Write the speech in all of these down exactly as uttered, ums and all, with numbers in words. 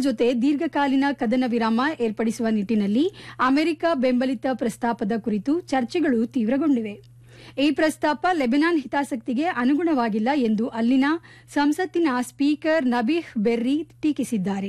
ಜೊತೆ ದೀರ್ಘಕಾಲೀನ ಕದನ ವಿರಾಮ ಏರ್ಪಡಿಸುವ ನಿಟ್ಟಿನಲ್ಲಿ ಅಮೆರಿಕ ಬೆಂಬಲಿತ ಪ್ರಸ್ತಾಪದ ಕುರಿತು ಚರ್ಚೆಗಳು ತೀವ್ರಗೊಂಡಿವೆ. ಈ ಪ್ರಸ್ತಾಪ ಲೆಬನಾನ್ ಹಿತಾಸಕ್ತಿಗೆ ಅನುಗುಣವಾಗಿಲ್ಲ ಎಂದು ಅಲ್ಲಿನ ಸಂಸತ್ತಿನ ಸ್ಪೀಕರ್ ನಬೀಹ್ ಬೆರ್ರಿ ಟೀಕಿಸಿದ್ದಾರೆ.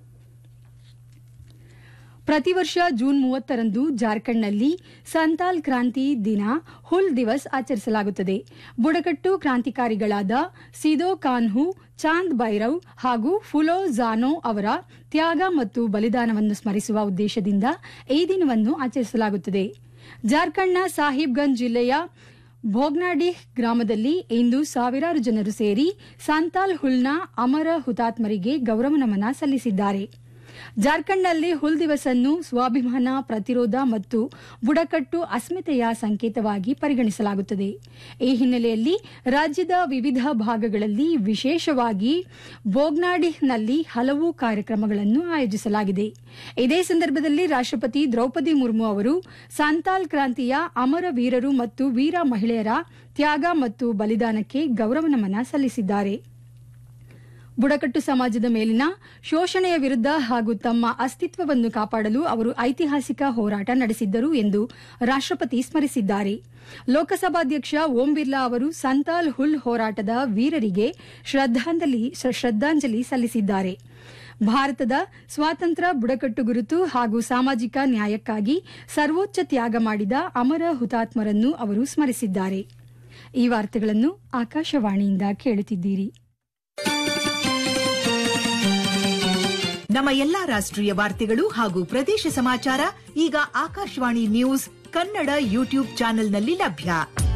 ಪ್ರತಿ ವರ್ಷ ಜೂನ್ ಮೂವತ್ತರಂದು ಜಾರ್ಖಂಡ್ನಲ್ಲಿ ಸಂತಾಲ್ ಕ್ರಾಂತಿ ದಿನ ಹುಲ್ ದಿವಸ್ ಆಚರಿಸಲಾಗುತ್ತದೆ. ಬುಡಕಟ್ಟು ಕ್ರಾಂತಿಕಾರಿಗಳಾದ ಸಿದೋ ಕಾನ್ಹು, ಚಾಂದ್ ಭೈರವ್ ಹಾಗೂ ಫುಲೋ ಜಾನೋ ಅವರ ತ್ಯಾಗ ಮತ್ತು ಬಲಿದಾನವನ್ನು ಸ್ಮರಿಸುವ ಉದ್ದೇಶದಿಂದ ಈ ದಿನವನ್ನು ಆಚರಿಸಲಾಗುತ್ತದೆ. ಜಾರ್ಖಂಡ್ನ ಸಾಹಿಬ್ಗಂಜ್ ಜಿಲ್ಲೆಯ ಭೋಗ್ನಾಡಿಹ್ ಗ್ರಾಮದಲ್ಲಿ ಇಂದು ಸಾವಿರಾರು ಜನರು ಸೇರಿ ಸಂತಾಲ್ ಹುಲ್ನ ಅಮರ ಹುತಾತ್ಮರಿಗೆ ಗೌರವ ನಮನ ಸಲ್ಲಿಸಿದ್ದಾರೆ. ಜಾರ್ಖಂಡ್ನಲ್ಲಿ ಹುಲ್ ದಿವಸ್ ಅನ್ನು ಸ್ವಾಭಿಮಾನ, ಪ್ರತಿರೋಧ ಮತ್ತು ಬುಡಕಟ್ಟು ಅಸ್ಮಿತೆಯ ಸಂಕೇತವಾಗಿ ಪರಿಗಣಿಸಲಾಗುತ್ತದೆ. ಈ ಹಿನ್ನೆಲೆಯಲ್ಲಿ ರಾಜ್ಯದ ವಿವಿಧ ಭಾಗಗಳಲ್ಲಿ, ವಿಶೇಷವಾಗಿ ಭೋಗ್ನಾಡಿಹ್ನಲ್ಲಿ ಹಲವು ಕಾರ್ಯಕ್ರಮಗಳನ್ನು ಆಯೋಜಿಸಲಾಗಿದೆ. ಇದೇ ಸಂದರ್ಭದಲ್ಲಿ ರಾಷ್ಟ್ರಪತಿ ದ್ರೌಪದಿ ಮುರ್ಮು ಅವರು ಸಂತಾಲ್ ಕ್ರಾಂತಿಯ ಅಮರ ವೀರರು ಮತ್ತು ವೀರ ಮಹಿಳೆಯರ ತ್ಯಾಗ ಮತ್ತು ಬಲಿದಾನಕ್ಕೆ ಗೌರವ ನಮನ ಸಲ್ಲಿಸಿದ್ದಾರೆ. ಬುಡಕಟ್ಟು ಸಮಾಜದ ಮೇಲಿನ ಶೋಷಣೆಯ ವಿರುದ್ಧ ಹಾಗೂ ತಮ್ಮ ಅಸ್ತಿತ್ವವನ್ನು ಕಾಪಾಡಲು ಅವರು ಐತಿಹಾಸಿಕ ಹೋರಾಟ ನಡೆಸಿದ್ದರು ಎಂದು ರಾಷ್ಟ್ರಪತಿ ಸ್ಮರಿಸಿದ್ದಾರೆ. ಲೋಕಸಭಾಧ್ಯಕ್ಷ ಓಂ ಬಿರ್ಲಾ ಅವರು ಸಂತಾಲ್ ಹುಲ್ ಹೋರಾಟದ ವೀರರಿಗೆ ಶ್ರದ್ದಾಂಜಲಿ ಸಲ್ಲಿಸಿದ್ದಾರೆ. ಭಾರತದ ಸ್ವಾತಂತ್ರ್ಯ, ಬುಡಕಟ್ಟು ಗುರುತು ಹಾಗೂ ಸಾಮಾಜಿಕ ನ್ಯಾಯಕ್ಕಾಗಿ ಸರ್ವೋಚ್ಚ ತ್ಯಾಗ ಮಾಡಿದ ಅಮರ ಹುತಾತ್ಮರನ್ನು ಅವರು ಸ್ಮರಿಸಿದ್ದಾರೆ. ಈ ವಾರ್ತೆಗಳನ್ನು ಆಕಾಶವಾಣಿಯಿಂದ ಕೇಳುತ್ತಿದ್ದೀರಿ. ನಮ್ಮ ಎಲ್ಲಾ ರಾಷ್ಟ್ರೀಯ ವಾರ್ತೆಗಳು ಹಾಗೂ ಪ್ರದೇಶ ಸಮಾಚಾರ ಈಗ ಆಕಾಶವಾಣಿ ನ್ಯೂಸ್ ಕನ್ನಡ ಯೂಟ್ಯೂಬ್ ಚಾನೆಲ್ನಲ್ಲಿ ಲಭ್ಯ.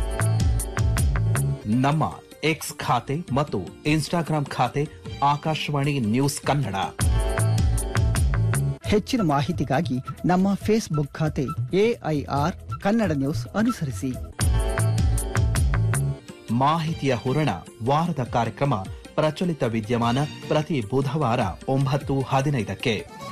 ನಮ್ಮ ಎಕ್ಸ್ ಖಾತೆ ಮತ್ತು ಇನ್ಸ್ಟಾಗ್ರಾಂ ಖಾತೆ ಆಕಾಶವಾಣಿ ನ್ಯೂಸ್ ಕನ್ನಡ. ಹೆಚ್ಚಿನ ಮಾಹಿತಿಗಾಗಿ ನಮ್ಮ ಫೇಸ್ಬುಕ್ ಖಾತೆ ಎಐಆರ್ ಕನ್ನಡ ನ್ಯೂಸ್ ಅನುಸರಿಸಿ. ಮಾಹಿತಿಯ ಹೂರಣ ವಾರದ ಕಾರ್ಯಕ್ರಮ ಪ್ರಚಲಿತ ವಿದ್ಯಮಾನ ಪ್ರತಿ ಬುಧವಾರ ಒಂಬತ್ತು ಹದಿನೈದಕ್ಕೆ.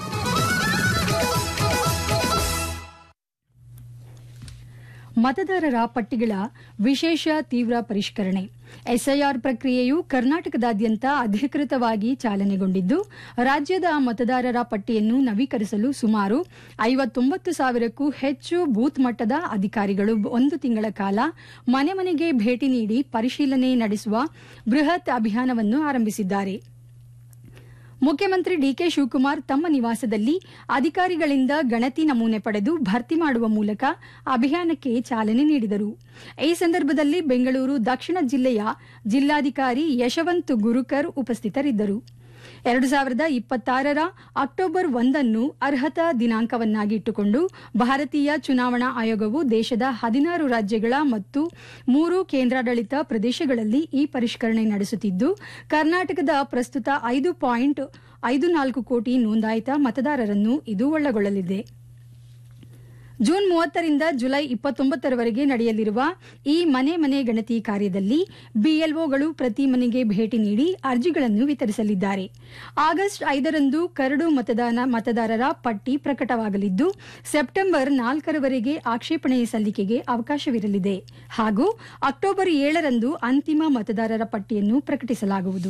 ಮತದಾರರ ಪಟ್ಟಿಗಳ ವಿಶೇಷ ತೀವ್ರ ಪರಿಷ್ಕರಣೆ ಎಸ್ಐಆರ್ ಪ್ರಕ್ರಿಯೆಯು ಕರ್ನಾಟಕದಾದ್ಯಂತ ಅಧಿಕೃತವಾಗಿ ಚಾಲನೆಗೊಂಡಿದ್ದು, ರಾಜ್ಯದ ಮತದಾರರ ಪಟ್ಟಿಯನ್ನು ನವೀಕರಿಸಲು ಸುಮಾರು ಐವತ್ತೊಂಬತ್ತು ಸಾವಿರಕ್ಕೂ ಹೆಚ್ಚು ಬೂತ್ ಮಟ್ಟದ ಅಧಿಕಾರಿಗಳು ಒಂದು ತಿಂಗಳ ಕಾಲ ಮನೆ ಮನೆಗೆ ಭೇಟಿ ನೀಡಿ ಪರಿಶೀಲನೆ ನಡೆಸುವ ಬೃಹತ್ ಅಭಿಯಾನವನ್ನು ಆರಂಭಿಸಿದ್ದಾರೆ. ಮುಖ್ಯಮಂತ್ರಿ ಡಿಕೆ ಶಿವಕುಮಾರ್ ತಮ್ಮ ನಿವಾಸದಲ್ಲಿ ಅಧಿಕಾರಿಗಳಿಂದ ಗಣತಿ ನಮೂನೆ ಪಡೆದು ಭರ್ತಿ ಮಾಡುವ ಮೂಲಕ ಅಭಿಯಾನಕ್ಕೆ ಚಾಲನೆ ನೀಡಿದರು. ಈ ಸಂದರ್ಭದಲ್ಲಿ ಬೆಂಗಳೂರು ದಕ್ಷಿಣ ಜಿಲ್ಲೆಯ ಜಿಲ್ಲಾಧಿಕಾರಿ ಯಶವಂತ್ ಗುರುಕರ್ ಉಪಸ್ಥಿತರಿದ್ದರು. ಎರಡು ಸಾವಿರದ ಇಪ್ಪತ್ತಾರರ ಅಕ್ಟೋಬರ್ ಒಂದನ್ನು ಅರ್ಹತಾ ದಿನಾಂಕವನ್ನಾಗಿ ಇಟ್ಟುಕೊಂಡು ಭಾರತೀಯ ಚುನಾವಣಾ ಆಯೋಗವು ದೇಶದ ಹದಿನಾರು ರಾಜ್ಯಗಳ ಮತ್ತು ಮೂರು ಕೇಂದ್ರಾಡಳಿತ ಪ್ರದೇಶಗಳಲ್ಲಿ ಈ ಪರಿಷ್ಕರಣೆ ನಡೆಸುತ್ತಿದ್ದು, ಕರ್ನಾಟಕದ ಪ್ರಸ್ತುತ ಐದು ಪಾಯಿಂಟ್ ಐದು ನಾಲ್ಕು ಕೋಟಿ ನೋಂದಾಯಿತ ಮತದಾರರನ್ನು ಇದು ಒಳಗೊಳ್ಳಲಿದೆ. ಜೂನ್ ಮೂವತ್ತರಿಂದ ಜುಲೈ ಇಪ್ಪತ್ತೊಂಬತ್ತರವರೆಗೆ ನಡೆಯಲಿರುವ ಈ ಮನೆ ಮನೆ ಗಣತಿ ಕಾರ್ಯದಲ್ಲಿ ಬಿಎಲ್ಒಗಳು ಪ್ರತಿ ಮನೆಗೆ ಭೇಟಿ ನೀಡಿ ಅರ್ಜಿಗಳನ್ನು ವಿತರಿಸಲಿದ್ದಾರೆ. ಆಗಸ್ಟ್ ಐದರಂದು ಕರಡು ಮತದಾನ ಮತದಾರರ ಪಟ್ಟಿ ಪ್ರಕಟವಾಗಲಿದ್ದು, ಸೆಪ್ಟೆಂಬರ್ ನಾಲ್ಕರವರೆಗೆ ಆಕ್ಷೇಪಣೆ ಸಲ್ಲಿಕೆಗೆ ಅವಕಾಶವಿರಲಿದೆ ಹಾಗೂ ಅಕ್ಟೋಬರ್ ಏಳರಂದು ಅಂತಿಮ ಮತದಾರರ ಪಟ್ಟಿಯನ್ನು ಪ್ರಕಟಿಸಲಾಗುವುದು.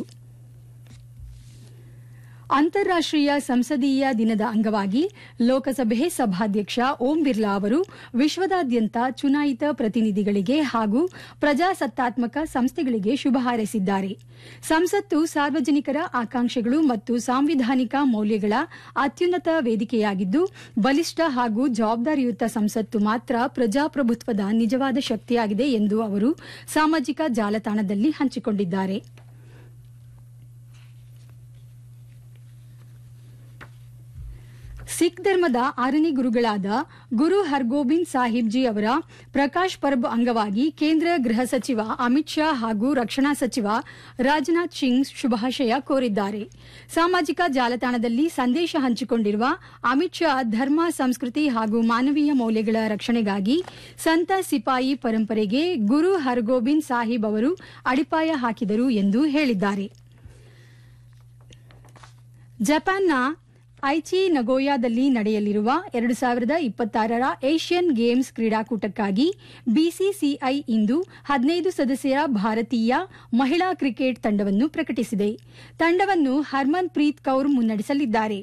ಅಂತಾರಾಷ್ಟೀಯ ಸಂಸದೀಯ ದಿನದ ಅಂಗವಾಗಿ ಲೋಕಸಭೆ ಸಭಾಧ್ಯಕ್ಷ ಓಂ ಬಿರ್ಲಾ ಅವರು ವಿಶ್ವದಾದ್ಯಂತ ಚುನಾಯಿತ ಪ್ರತಿನಿಧಿಗಳಿಗೆ ಹಾಗೂ ಪ್ರಜಾಸತ್ತಾತ್ಮಕ ಸಂಸ್ಥೆಗಳಿಗೆ ಶುಭ ಹಾರೈಸಿದ್ದಾರೆ. ಸಂಸತ್ತು ಸಾರ್ವಜನಿಕರ ಆಕಾಂಕ್ಷೆಗಳು ಮತ್ತು ಸಾಂವಿಧಾನಿಕ ಮೌಲ್ಯಗಳ ಅತ್ಯುನ್ನತ ವೇದಿಕೆಯಾಗಿದ್ದು, ಬಲಿಷ್ಠ ಹಾಗೂ ಜವಾಬ್ದಾರಿಯುತ ಸಂಸತ್ತು ಮಾತ್ರ ಪ್ರಜಾಪ್ರಭುತ್ವದ ನಿಜವಾದ ಶಕ್ತಿಯಾಗಿದೆ ಎಂದು ಅವರು ಸಾಮಾಜಿಕ ಜಾಲತಾಣದಲ್ಲಿ ಹಂಚಿಕೊಂಡಿದ್ದಾರೆ. ಸಿಖ್ ಧರ್ಮದ ಆರನೇ ಗುರುಗಳಾದ ಗುರು ಹರ್ಗೋಬಿಂದ್ ಸಾಹಿಬ್ ಜಿ ಅವರ ಪ್ರಕಾಶ್ ಪರ್ಬ್ ಅಂಗವಾಗಿ ಕೇಂದ್ರ ಗೃಹ ಸಚಿವ ಅಮಿತ್ ಶಾ ಹಾಗೂ ರಕ್ಷಣಾ ಸಚಿವ ರಾಜನಾಥ್ ಸಿಂಗ್ ಶುಭಾಶಯ ಕೋರಿದ್ದಾರೆ. ಸಾಮಾಜಿಕ ಜಾಲತಾಣದಲ್ಲಿ ಸಂದೇಶ ಹಂಚಿಕೊಂಡಿರುವ ಅಮಿತ್ ಶಾ, ಧರ್ಮ, ಸಂಸ್ಕೃತಿ ಹಾಗೂ ಮಾನವೀಯ ಮೌಲ್ಯಗಳ ರಕ್ಷಣೆಗಾಗಿ ಸಂತ ಸಿಪಾಯಿ ಪರಂಪರೆಗೆ ಗುರು ಹರ್ಗೋಬಿಂದ್ ಸಾಹಿಬ್ ಅವರು ಅಡಿಪಾಯ ಹಾಕಿದರು ಎಂದು ಹೇಳಿದ್ದಾರೆ. ಜಪಾನ್ನ ಐಚಿ ನಗೋಯಾದಲ್ಲಿ ನಡೆಯಲಿರುವ ಎರಡು ಸಾವಿರದ ಇಪ್ಪತ್ತಾರರ ಏಷ್ಯನ್ ಗೇಮ್ಸ್ ಕ್ರೀಡಾಕೂಟಕ್ಕಾಗಿ ಬಿಸಿಸಿಐ ಇಂದು ಹದಿನೈದು ಸದಸ್ಯರ ಭಾರತೀಯ ಮಹಿಳಾ ಕ್ರಿಕೆಟ್ ತಂಡವನ್ನು ಪ್ರಕಟಿಸಿದೆ. ತಂಡವನ್ನು ಹರ್ಮನ್ ಪ್ರೀತ್ ಕೌರ್ ಮುನ್ನಡೆಸಲಿದ್ದಾರೆ.